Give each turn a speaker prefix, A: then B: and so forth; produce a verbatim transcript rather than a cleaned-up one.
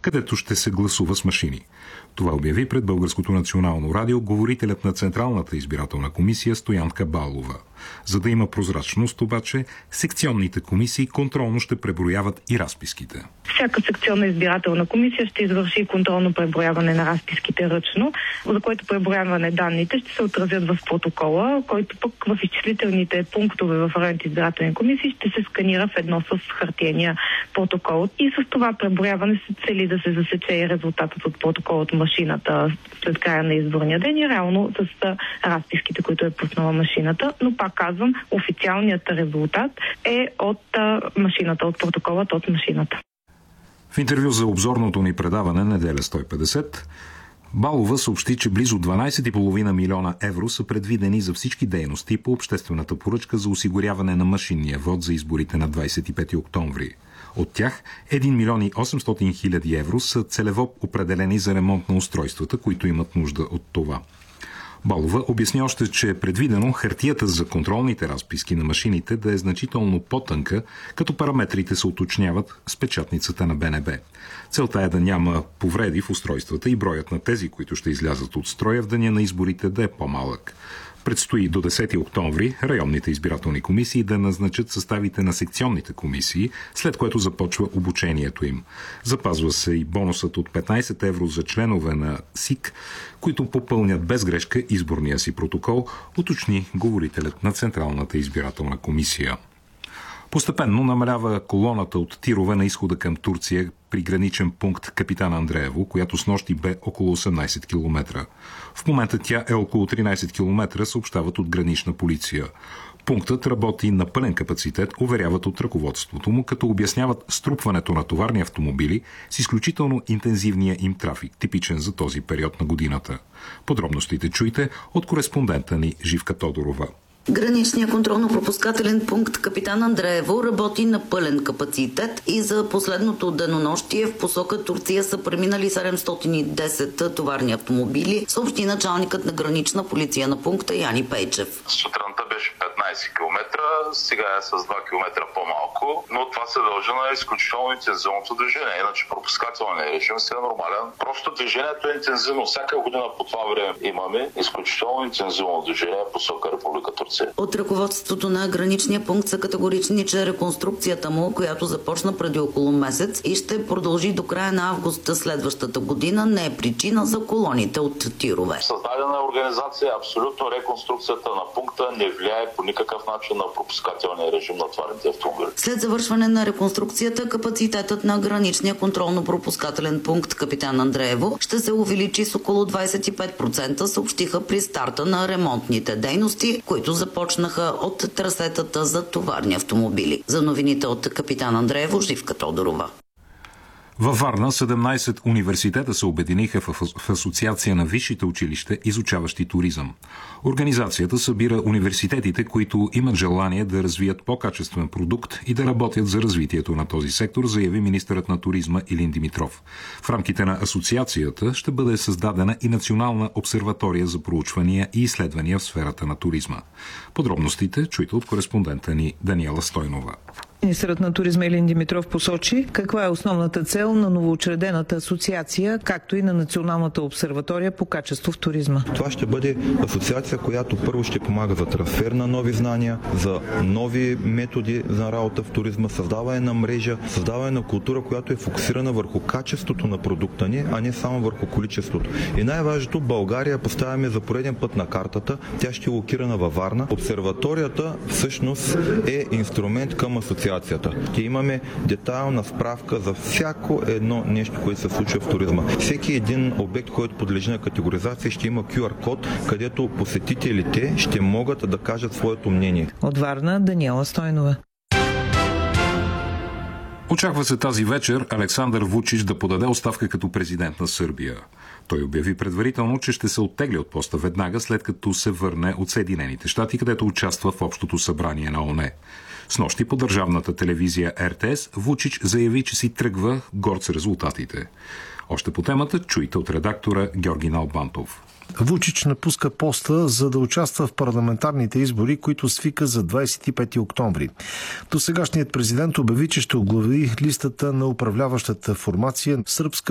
A: където ще се гласува с машини. Това обяви пред Българското национално радио говорителят на Централната избирателна комисия Стоянка Балова. За да има прозрачност обаче, секционните комисии контролно ще преброяват и разписките.
B: Всяка секционна избирателна комисия ще извърши контролно преброяване на разписките ръчно, за което преброяване данните ще се отразят в протокола, който пък в изчислителните пунктове в районните избирателни комисии ще се сканира в едно с хартиения протокол. И с това преброяване се цели да се засече и резултатът от протокола от машината след края на изборния ден и реално с разписките, които е пуснала машината. Но пак казвам, официалният резултат е от машината, от протоколът от машината.
A: В интервю за обзорното ни предаване Неделя сто и петдесет, Балова съобщи, че близо дванадесет и половина милиона евро са предвидени за всички дейности по обществената поръчка за осигуряване на машинния вод за изборите на двадесет и пети октомври. От тях един милион и осемстотин хиляди евро са целево определени за ремонт на устройствата, които имат нужда от това. Балова обясни още, че е предвидено хартията за контролните разписки на машините да е значително по-тънка, като параметрите се уточняват с печатницата на Б Н Б. Целта е да няма повреди в устройствата и броят на тези, които ще излязат от строя в деня на изборите, да е по-малък. Предстои до десети октомври районните избирателни комисии да назначат съставите на секционните комисии, след което започва обучението им. Запазва се и бонусът от петнадесет евро за членове на СИК, които попълнят без грешка изборния си протокол, уточни говорителят на Централната избирателна комисия. Постепенно намалява колоната от тирове на изхода към Турция при граничен пункт Капитан Андреево, която снощи бе около осемнадесет километра. В момента тя е около тринадесет километра, съобщават от гранична полиция. Пунктът работи на пълен капацитет, уверяват от ръководството му, като обясняват струпването на товарни автомобили с изключително интензивния им трафик, типичен за този период на годината. Подробностите чуйте от кореспондента ни Живка Тодорова.
C: Граничният контролно-пропускателен пункт Капитан Андреево работи на пълен капацитет и за последното денонощие в посока Турция са преминали седемстотин и десет товарни автомобили, съобщи началникът на гранична полиция на пункта Яни Пейчев.
D: Сутринта беше петнадесет километра, сега е с два километра по-малко, но това се дължи на изключително интензивното движение. Иначе пропускателният режим си е нормален. Просто движението е интензивно. Всяка година по това време имаме изключително интензивно движение в посока Република Турция.
C: От ръководството на граничния пункт са категорични, че реконструкцията му, която започна преди около месец и ще продължи до края на август следващата година, не е причина за колоните от тирове.
D: Създадена е организация, абсолютно реконструкцията на пункта не влияе по никакъв начин на пропускателния режим на товарните автомобили.
C: След завършване на реконструкцията, капацитетът на граничния контролно-пропускателен пункт Капитан Андреево ще се увеличи с около двадесет и пет процента, съобщиха при старта на ремонтните дейности, които започнаха от трасетата за товарни автомобили. За новините от Капитан Андреево, Живка Тодорова.
A: Във Варна седемнадесет университета се обединиха в Асоциация на висшите училища, изучаващи туризъм. Организацията събира университетите, които имат желание да развият по-качествен продукт и да работят за развитието на този сектор, заяви министърът на туризма Илин Димитров. В рамките на асоциацията ще бъде създадена и национална обсерватория за проучвания и изследвания в сферата на туризма. Подробностите чуйте от кореспондента ни Даниела Стойнова.
E: Министърът на туризма Илин Димитров посочи каква е основната цел на новоучредената асоциация, както и на Националната обсерватория по качество в туризма.
F: Това ще бъде асоциация, която първо ще помага за трансфер на нови знания, за нови методи за работа в туризма, създаване на мрежа, създаване на култура, която е фокусирана върху качеството на продукта ни, а не само върху количеството. И най-важното, България поставяме за пореден път на картата, тя ще е локирана във Варна. Обсерваторията всъщност е инструмент към асоциацията. Ще имаме детайлна справка за всяко едно нещо, което се случва в туризма. Всеки един обект, който подлежи на категоризация, ще има кю ар код, където посетителите ще могат да кажат своето мнение.
E: От Варна, Даниела Стойнова.
A: Очаква се тази вечер Александър Вучич да подаде оставка като президент на Сърбия. Той обяви предварително, че ще се оттегли от поста веднага, след като се върне от Съединените щати, където участва в Общото събрание на ООН. Снощи по държавната телевизия Р Т С Вучич заяви, че си тръгва горд с резултатите. Още по темата чуйте от редактора Георги Налбантов.
G: Вучич напуска поста, за да участва в парламентарните избори, които свика за двадесет и пети октомври. Досегашният президент обяви, че ще оглави листата на управляващата формация Сръбска